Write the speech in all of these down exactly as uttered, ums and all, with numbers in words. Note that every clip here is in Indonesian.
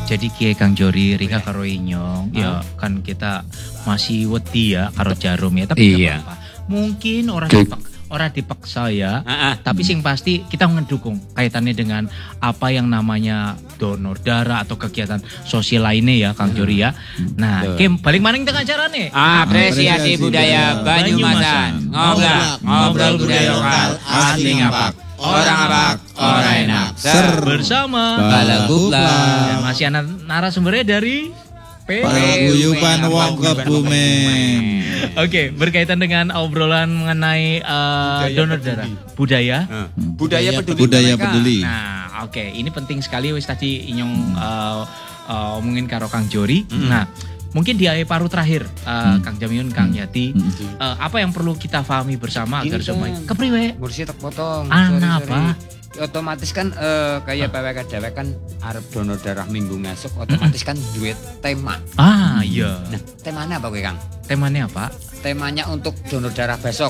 Jadi Kiai Kang Jori, Rika karo Inyong, ya kan kita masih wedi ya karo Jarum ya, tapi iya. apa-apa. Mungkin orang dipak, orang dipaksa ya, Ah, ah. tapi sing pasti kita ngedukung kaitannya dengan apa yang namanya donor darah atau kegiatan sosial lainnya ya Kang Jori ya. Nah, Betul. Kim balik maning tengah acarane. Apresiasi budaya Banyumasan. Ngobrol, ngobrol budaya lokal asli ngapak. Orang ngapak, orang enak. Ser Bersama Balagubla. dan masih anak narasumbernya dari P. Paguyuban wong Kebumen. Oke, berkaitan dengan obrolan mengenai uh, donor darah budaya. Ah, budaya peduli. Budaya mereka. peduli. Nah, oke, ini penting sekali wis tadi Inyong uh, uh, omongin karo Kang Jori. Nah, mungkin di akhir paruh terakhir uh, Kang Jamyun, Kang Yati, uh, apa yang perlu kita pahami bersama agar Gini, semua Kang. kepriwe? Mursi tak potong. Ana Sorry, apa? sorry. Otomatis kan eh, kayak P W K dewek kan arep donor darah minggu ngasuk, otomatis kan duit tema. Ah, iya. Nah, temanya apa kowe, Kang? Temanya apa? Temanya untuk donor darah besok.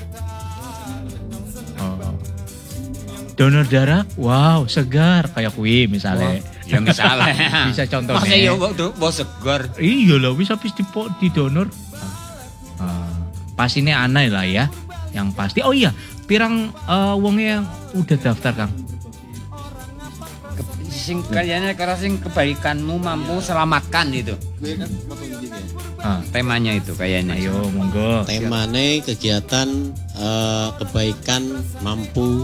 Oh. Donor darah, wow, segar kayak kui misalnya. Ya misalnya. Bisa contohnya. Masa ya mau segar. Iya lah, bisa habis di, di donor. Ah, pas ini aneh lah ya, yang pasti. Oh iya, pirang uh, wongnya yang udah daftar Kang. Ke- Sing kayaknya karena sing kebaikanmu mampu selamatkan itu. Ah, Temanya itu kayaknya. ayo monggo. Temane kegiatan eh, kebaikan mampu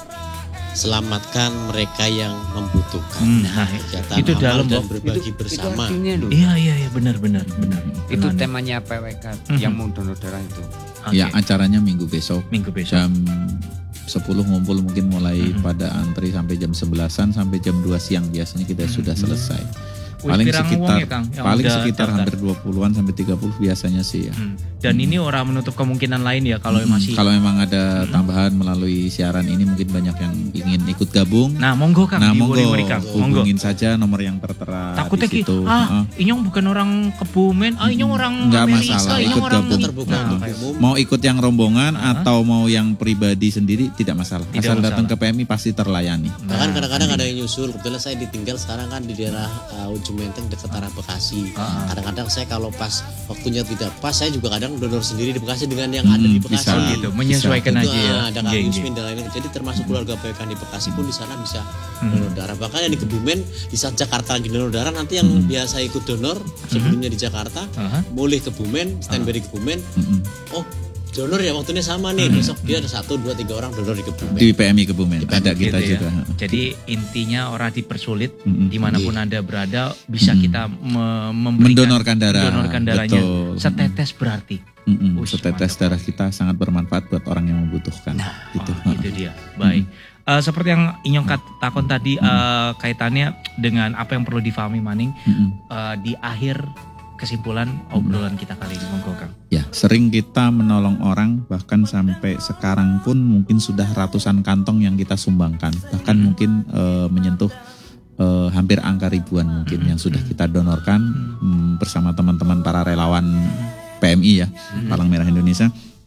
selamatkan mereka yang membutuhkan. Hmm, nah, Kegiatan itu amal dalam dan Bob. berbagi Itu bersama. artinya loh. Iya iya iya benar benar benar. Itu Tenang. temanya P W K yang mau donor darah itu. Oke, Ya, acaranya minggu besok minggu besok. jam sepuluh ngumpul, mungkin mulai Mhm. pada antri sampai jam sebelasan sampai jam dua siang biasanya kita sudah selesai. Wis Paling pirang sekitar wong ya, Kang, yang paling udah sekitar daftar? hampir dua puluhan sampai tiga puluh biasanya sih ya. Hmm. Dan ini orang menutup kemungkinan lain ya kalau Hmm, masih. Kalau memang ada tambahan melalui siaran ini mungkin banyak yang ingin ikut gabung. Nah, monggo Kang, Nah, di monggo Wuri-Wuri, Kang. Monggo. hubungin saja nomor yang tertera Takutnya di ki, situ. ah, Heeh. Inyong bukan orang Kebumen, ah Inyong orang Nggak Amerika, masalah, Inyong ikut orang gabung. Terbuka Nah, untuk kayak- umum. Mau ikut yang rombongan Ah. atau mau yang pribadi sendiri tidak masalah. Tidak Asal datang masalah. ke P M I pasti terlayani. Bahkan kadang-kadang ada yang nyusul. Kebetulan saya ditinggal sekarang kan di daerah uh, Ujung Menteng dekat arah Bekasi. Ah. Kadang-kadang saya kalau pas waktunya tidak pas, saya juga kadang donor sendiri di Bekasi dengan yang ada di Hmm, Bekasi. bisa. Oh gitu, menyesuaikan Itu, aja ya. ah, ada Kang Iya, iya. Yusmin dan lain-lain. Jadi termasuk keluarga P W K di Bekasi pun di sana bisa Hmm. donor darah. Bahkan yang di Kebumen di saat Jakarta lagi donor darah, nanti yang Hmm. biasa ikut donor sebelumnya di Jakarta Aha. boleh Kebumen, standby di Kebumen. Mm-mm. Oh, donor ya waktunya sama nih. Hmm. Besok dia ada satu, dua, tiga orang donor di Kebumen. Di P M I Kebumen ada kita Gitu ya. juga. Jadi intinya orang dipersulit Mm-mm. dimanapun anda berada bisa Mm-mm. kita me- memberikan Mendonorkan darah. mendonorkan darahnya Betul. setetes berarti. Mm-mm. Ush, Setetes mantap. darah kita sangat bermanfaat buat orang yang membutuhkan. Nah, gitu. oh, itu dia. Baik. Eh, seperti yang Inyong kat- takon tadi eh, kaitannya dengan apa yang perlu difahami Maning Mm-mm. eh, di akhir kesimpulan obrolan kita kali ini, monggo Kang. Ya, sering kita menolong orang, bahkan sampai sekarang pun mungkin sudah ratusan kantong yang kita sumbangkan, bahkan Hmm. mungkin eh, menyentuh eh, hampir angka ribuan mungkin Hmm. yang sudah kita donorkan hmm, bersama teman-teman para relawan P M I ya, Hmm. Palang Merah Indonesia.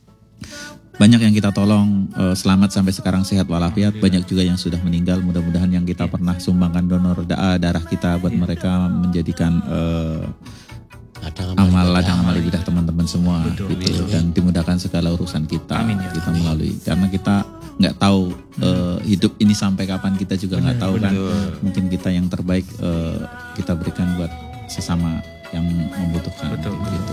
Banyak yang kita tolong eh, selamat sampai sekarang sehat walafiat, banyak juga yang sudah meninggal. Mudah-mudahan yang kita pernah sumbangkan donor da- darah kita buat Iya. mereka menjadikan eh, Ladang amal ibadah. ladang amal ibadah teman-teman semua Betul, gitu betul. dan dimudahkan segala urusan kita Amin, ya. kita melalui karena kita nggak tahu eh, hidup ini sampai kapan, kita juga nggak tahu kan, mungkin kita yang terbaik eh, kita berikan buat sesama yang membutuhkan. Betul, gitu.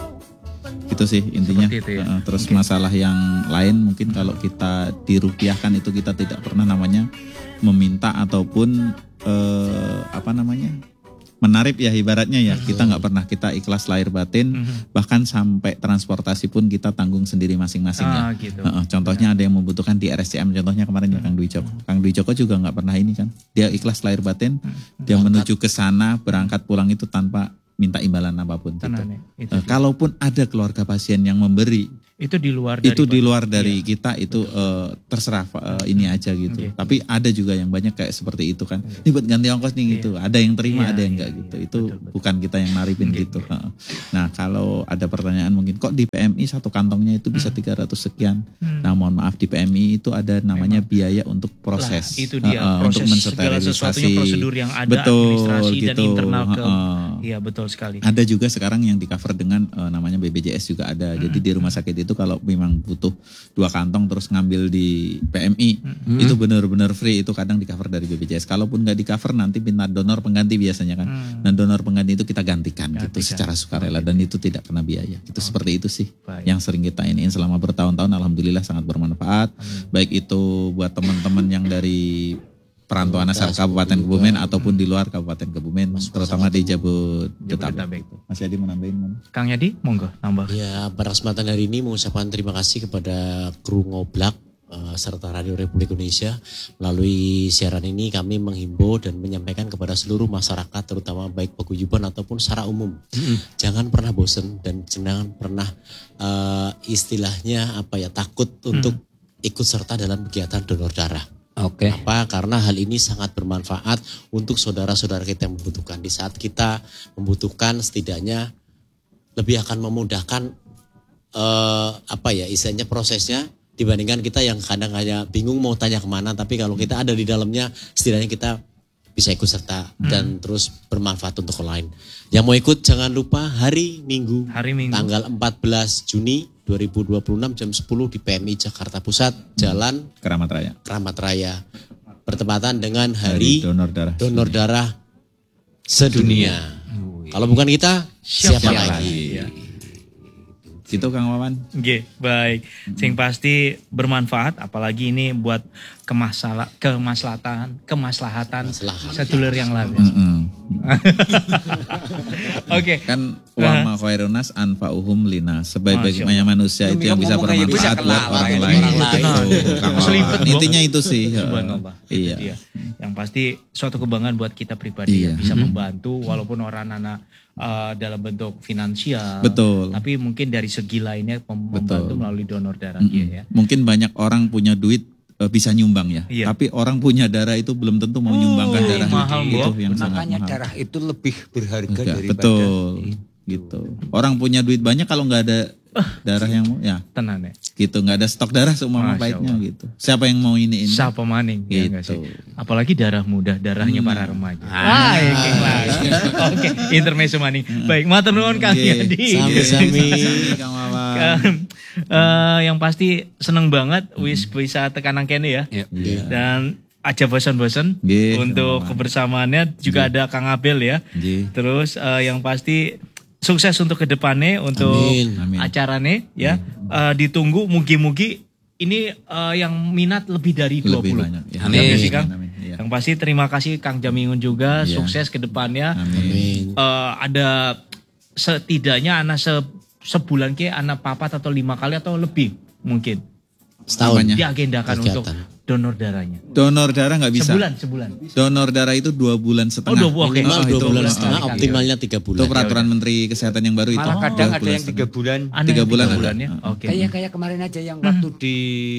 Itu sih intinya. Seperti itu ya. Eh, terus Oke. masalah yang lain mungkin kalau kita dirupiahkan itu kita tidak pernah namanya meminta ataupun eh, apa namanya menarip ya ibaratnya ya, kita nggak pernah, kita ikhlas lahir batin, Mhm. bahkan sampai transportasi pun kita tanggung sendiri masing-masing ya. Ah, gitu. Heeh, contohnya ada yang membutuhkan di R S C M, contohnya kemarin ya Kang Dwi Joko. Kang Dwi Joko juga nggak pernah ini kan, dia ikhlas lahir batin, dia menuju ke sana berangkat pulang itu tanpa minta imbalan apapun. Gitu. Tenang nih, itu Eh, dia. kalaupun ada keluarga pasien yang memberi, Itu di luar dari itu di Pak. luar dari Iya. kita itu eh, terserah eh, ini aja gitu. Oke. Tapi ada juga yang banyak kayak seperti itu kan. Ini buat ganti ongkos nih gitu. Ada yang terima, Iya, ada yang iya, enggak iya. gitu. Itu Betul, betul. bukan kita yang naripin Oke, gitu. oke. Heeh. Nah, kalau ada pertanyaan mungkin kok di P M I satu kantongnya itu bisa tiga ratus sekian. Hmm. Nah, mohon maaf di P M I itu ada namanya biaya untuk proses. Lah, itu dia Heeh, proses untuk segala sesuatunya, mensterilisasi. prosedur yang ada, Betul, administrasi dan gitu. internal ke. Heeh. Iya betul sekali. Ada juga sekarang yang di cover dengan eh, namanya B P J S juga ada. Jadi di rumah sakit itu kalau memang butuh dua kantong terus ngambil di P M I itu benar-benar free, itu kadang di cover dari B P J S. Kalaupun nggak di cover nanti minta donor pengganti biasanya kan. Hmm. Dan donor pengganti itu kita gantikan, gitu Gantikan. secara sukarela dan itu tidak kena biaya. Itu seperti itu sih Baik. yang sering kita iniin selama bertahun-tahun, alhamdulillah sangat bermanfaat. Baik itu buat teman-teman yang dari perantauan asal Kabupaten Kebumen ataupun di luar Kabupaten Kebumen, terutama di Jabodetabek. Jabodetabek. Mas Yadi mau nambahin mana? Kang Yadi, monggo nambah. Ya, pada kesempatan hari ini mengucapkan terima kasih kepada kru Ngoblak eh, serta Radio Republik Indonesia. Melalui siaran ini kami menghimbau dan menyampaikan kepada seluruh masyarakat, terutama baik paguyuban ataupun secara umum. Jangan pernah bosan dan jangan pernah eh, istilahnya apa ya takut untuk ikut serta dalam kegiatan donor darah. Oke. Apa? Karena hal ini sangat bermanfaat untuk saudara-saudara kita yang membutuhkan. Di saat kita membutuhkan, setidaknya lebih akan memudahkan eh, apa ya istilahnya prosesnya dibandingkan kita yang kadang hanya bingung mau tanya kemana. Tapi kalau kita ada di dalamnya, setidaknya kita bisa ikut serta dan terus bermanfaat untuk orang lain. Yang mau ikut jangan lupa hari Minggu, Hari Minggu. tanggal empat belas Juni dua ribu dua puluh enam jam sepuluh di P M I Jakarta Pusat, Jalan Keramat Raya. Keramat Raya, bertepatan dengan hari donor darah. donor darah sedunia. Kalau bukan kita, siapa, Siapa lagi? lagi? Iya. Gitu Kang Wawan. Oke, baik. Sing pasti bermanfaat, apalagi ini buat kemasala, kemaslahatan, kemaslahatan Maslahat. sedulur yang lain. Mm-mm. Oke. Kan wa ma khairunas anfa'uhum lina. Sebaik-baiknya Masya manusia itu yang bisa Ngomong kayak gitu, bermanfaat bisa buat kenal orang orang lain. lain. Itu, Kang Wawan. Selipet, Bro. Intinya itu sih. Subhanallah. Iya. Itu dia. Yang pasti suatu kebanggaan buat kita pribadi Iya. yang bisa membantu walaupun orang anak eh, dalam bentuk finansial. Betul. Tapi mungkin dari segi lainnya mem- membantu Betul. melalui donor darah Mm-mm. dia ya. Mungkin banyak orang punya duit eh, bisa nyumbang ya. Iya. Tapi orang punya darah itu belum tentu mau nyumbangkan Oh, darah mahal, itu Bro. yang sangat Makanya mahal. darah itu lebih berharga Enggak, daripada betul. Gitu. Orang punya duit banyak kalau nggak ada darah yang mau ya Tenan ya. gitu, nggak ada stok darah seumpama Masya baiknya Allah. gitu. Siapa yang mau ini ini? Siapa maning ya nggak Gitu. sih? Apalagi darah muda, darahnya Hmm. para remaja. Ah, iking lagi. Oke, intermezzo maning. Baik, matur nuwun Kang Nggih. Yadi. Sami-sami. Kang Wawan. Kan, eh, yang pasti seneng banget wis bisa tekan kene ya. Iya. Iya. Dan aja bosan-bosan Nggih, untuk sama-sama. kebersamaannya juga ada Kang Abel ya. Nggih. Terus eh, yang pasti sukses untuk kedepannya untuk Amin. Amin. acaranya ya. Eh, ditunggu mugi-mugi ini eh, yang minat lebih dari dua Lebih puluh. banyak. Ya. Amin. Ya, sih, Kang? Amin. Iya. Yang pasti terima kasih Kang Jamingun juga, Iya. sukses ke depannya. Amin. Amin. Eh, ada setidaknya anak se, sebulan ke anak papat atau lima kali atau lebih mungkin Setahun. Apanya? diagendakan untuk Kegiatan. donor darahnya. Donor darah nggak bisa. Sebulan, sebulan. Donor darah itu dua bulan Oh, setengah. dua bulan. Oke. Minimal Oh, dua itu. bulan Oh, setengah, oh, optimalnya tiga Itu bulan. peraturan Menteri Kesehatan yang baru itu. Malah kadang Dua ada bulan yang tiga setengah. bulan. Ada Tiga yang bulan tiga ada. bulan ya. Heeh. Oke. Kayak kayak kemarin aja yang waktu di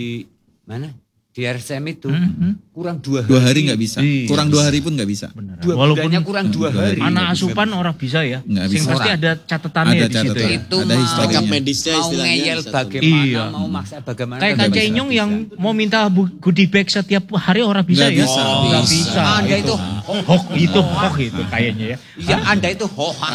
mana? Di R S M itu Mhm. kurang dua hari. Dua hari nggak bisa. Iya. Kurang dua hari pun nggak bisa. Beneran. Dua Walaupun bulannya kurang dua Dua hari. hari. anak asupan orang bisa ya. Nggak Sing bisa. pasti ada catatannya Ada di situ catatan. ya. Itu Ada mau, historinya. Rekam medisnya mau istilahnya ngeyel bisa. bagaimana, Iya. mau maksa bagaimana. Kayak nggak Kang bisa. Cainyong yang mau minta bu- goodie bag setiap hari orang bisa Nggak ya. bisa. Oh, nggak Bisa. bisa. Anda itu hoax itu hoax itu kayaknya ya. Iya, Anda itu hoax.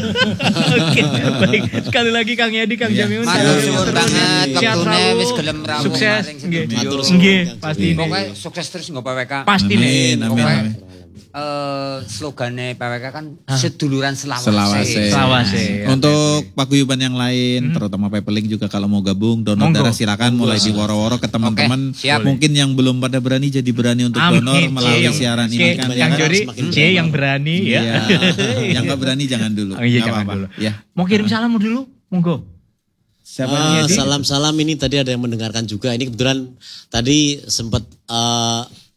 Oke, baik. Sekali lagi Kang Yadi, Kang Iya. Jamingun. Matur suwun Sehat banget, selalu. wektune wis gelem rawuh Sukses. maring Nggih. studio. Matur suwun, Nggih, Kang pasti Jamingun. nih. Pokoknya sukses terus nggak P W K. Pasti nih. Amin, amin, Pokoknya amin. eh, slogannya P W K kan seduluran selawase. Selawase. Selawase. Untuk paguyuban yang lain, terutama Pepeling juga kalau mau gabung donor Monggo. darah silakan mulai di woro-woro ke teman-teman. Oke, siap. Mungkin yang belum pada berani jadi berani untuk Amin. donor melalui Yang- siaran C, ini kan. yang ya kan? Jody, Semakin C berani. yang berani ya. Iya. Yang nggak berani jangan dulu. Oh, iya, Nggak jangan apa-apa. dulu. Ya. Mau kirim salam dulu? Monggo. Siapa Ah, yang salam-salam ini tadi ada yang mendengarkan juga. Ini kebetulan tadi sempat eh,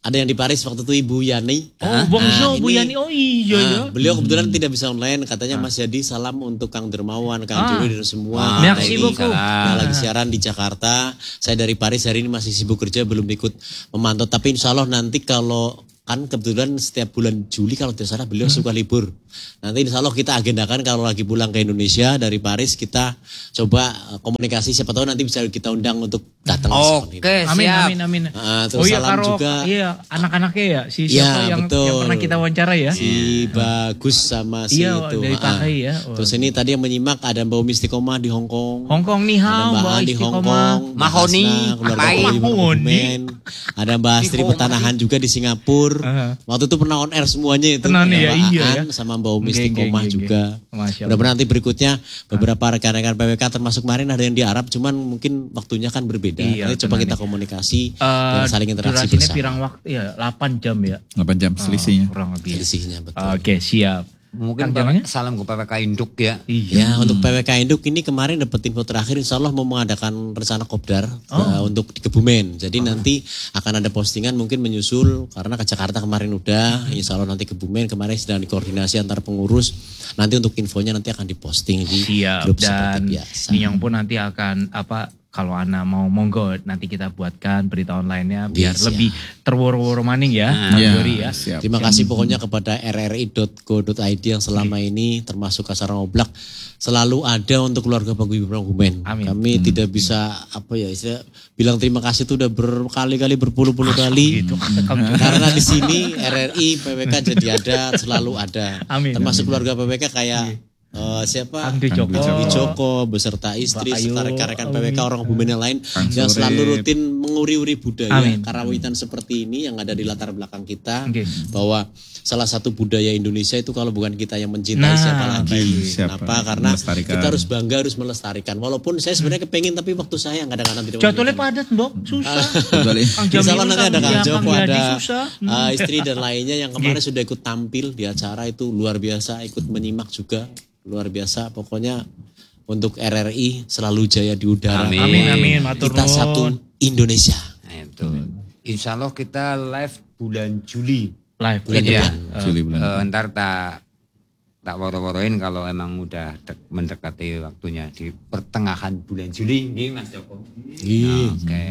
ada yang di Paris waktu itu Ibu Yani. Oh, Bongso, Bu ini- Yani. Oh iya ya. Nah, beliau kebetulan tidak bisa online, katanya Mas Yadi salam untuk Kang Dermawan, Kang Ah. Juri dan semua. Ah, merci ini beaucoup. yang lagi siaran di Jakarta. Saya dari Paris hari ini masih sibuk kerja, belum ikut memantau. Tapi insya Allah nanti kalau kan kebetulan setiap bulan Juli kalau tidak salah beliau suka libur. Nanti insya Allah kita agendakan kalau lagi pulang ke Indonesia dari Paris kita coba eh, komunikasi, siapa tahu nanti bisa kita undang untuk datang ke seperti ini. Oke, Amin, siap. amin, amin. Ah, terus oh iya, salam karo, juga. iya, anak-anaknya ya, si Iya, siapa yang, betul. yang pernah kita wawancara ya. Si Bagus sama si Iya, itu. dari Ah. Pakai ya. Oh. Terus ini tadi yang menyimak ada Mbak Umi Istiqomah di Hong Kong. Hong Kong nih, Ada hao, Mbak Mbak An di Hong Istiqomah. Kong, Mbak Mahoni, Hasna, keluarga Mahoni. Koi Kebumen. Ada Mbak Astri Mahoni. Pertanahan juga di Singapura. Aha. Waktu itu pernah on air semuanya itu. Tenan Ada ya, Mbak iya Aan ya. sama Mbak Umi Geng, Istiqomah geng, geng, juga. geng. Masya Allah. Mudah-mudahan nanti berikutnya beberapa rekan-rekan P W K termasuk kemarin ada yang di Arab, cuman mungkin waktunya kan berbeda. Iya, Nanti coba tenan kita nih. komunikasi Eh, dan saling interaksi durasinya bersama. pirang waktu ya, delapan jam ya. delapan jam selisihnya. Oh, kurang lebih. ya. Selisihnya betul. Oke, siap. Mungkin Kang Jamil? salam ke P W K Induk ya. Iya. Ya untuk P W K Induk ini kemarin dapat info terakhir insya Allah mau mengadakan rencana kopdar uh, untuk di Kebumen. Jadi nanti akan ada postingan mungkin menyusul karena ke Jakarta kemarin udah. Insya Allah nanti Kebumen kemarin sedang dikoordinasi antar pengurus. Nanti untuk infonya nanti akan diposting di Siap, grup dan seperti biasa. Ninyong pun nanti akan apa kalau Ana mau monggo nanti kita buatkan berita online-nya biar Iya, siap. lebih terworo-woro maning ya, Kang Iya, Jori ya. siap. Terima kasih pokoknya kepada r r i dot co dot i d yang selama ini termasuk Kasarang Oblak selalu ada untuk keluarga Paguyuban Kebumen. Amin. Kami tidak bisa apa ya istilah bilang terima kasih itu udah berkali-kali berpuluh-puluh kali. Gitu, Kang Jori. Karena di sini R R I P W K jadi ada, selalu ada. Amin. Termasuk keluarga P W K kayak eh, siapa? Kang Dwi Joko. Dwi Joko beserta istri Mbak Ayu, serta rekan-rekan P W K Amin. orang Kebumen yang lain Kang yang Surip. selalu rutin menguri-uri budaya Amin. karawitan seperti ini yang ada di latar belakang kita Oke. bahwa salah satu budaya Indonesia itu kalau bukan kita yang mencintai Nah, siapa lagi. baik. Siapa? Kenapa? Karena Melestarikan. kita harus bangga harus melestarikan. Walaupun saya sebenarnya kepengen tapi waktu saya kadang-kadang tidak Jadwalnya memungkinkan. padat, Mbok. Susah. Betul, ya. Kang Insya Jamil, Allah nanti ada Kang iya, Joko, Yadi ada susah. uh, istri dan lainnya yang kemarin sudah ikut tampil di acara itu luar biasa, ikut menyimak juga luar biasa. Pokoknya untuk R R I selalu jaya di udara. Amin. Amin, amin, matur Kita nuwun. satu Indonesia. Nah, itu. Insya Allah kita live bulan Juli. Live. Bulan Iya. depan. Juli bulan. Eh, ntar tak tak woro-woroin kalau emang udah dek- mendekati waktunya di pertengahan bulan Juli, nih Mas Joko. Iya. Oke.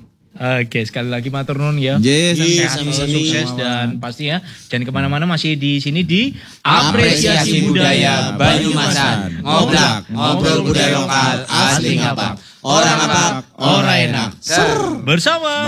Oke, sekali lagi matur nuwun ya. Yes, Iya, Sehat, sama-sama. sukses dan pasti ya jangan kemana-mana, masih di sini di Apresiasi Budaya Banyumasan. Ngoblak, ngobrol budaya lokal asli ngapak. Orang ngapak, orang enak. Ser. bersama